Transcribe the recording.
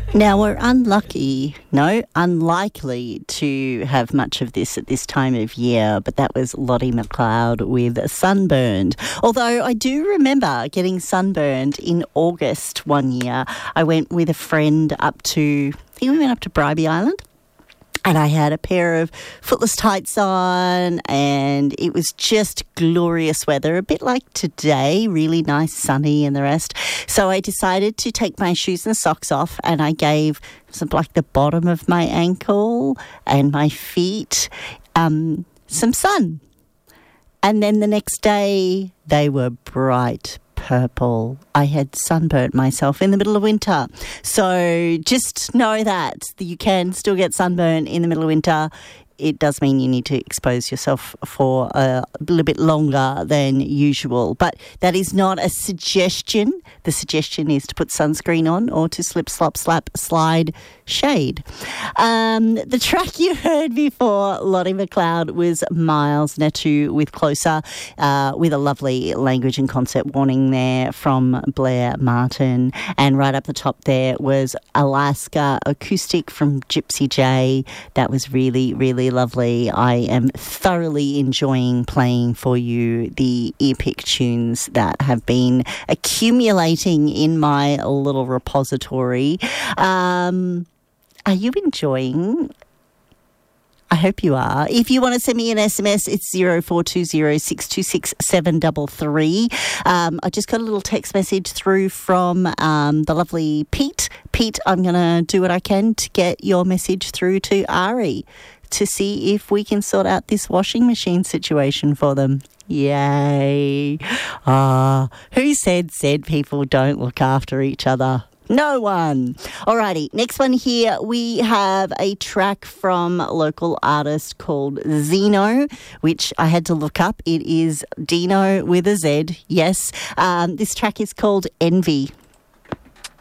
Now, we're unlikely to have much of this at this time of year, but that was Lottie McLeod with Sunburned. Although I do remember getting sunburned in August one year. I went with a friend I think we went up to Bribie Island. And I had a pair of footless tights on, and it was just glorious weather, a bit like today, really nice, sunny and the rest. So I decided to take my shoes and socks off, and I gave the bottom of my ankle and my feet some sun. And then the next day, they were bright purple. I had sunburnt myself in the middle of winter. So just know that you can still get sunburnt in the middle of winter. It does mean you need to expose yourself for a little bit longer than usual. But that is not a suggestion. The suggestion is to put sunscreen on or to slip, slop, slap, slide, shade. The track you heard before, Lottie McLeod, was Miles Netu with Closer, with a lovely language and concept warning there from Blair Martin. And right up the top there was Alaska Acoustic from Gypsy J. That was really, really lovely. I am thoroughly enjoying playing for you the earpick tunes that have been accumulating in my little repository. Are you enjoying? I hope you are. If you want to send me an SMS, it's 0420 626 733. I just got a little text message through from the lovely Pete. Pete, I'm going to do what I can to get your message through to Ari to see if we can sort out this washing machine situation for them. Yay. Who said people don't look after each other? No one. Alrighty, next one here. We have a track from a local artist called Zeno, which I had to look up. It is Dino with a Z, yes. This track is called Envy.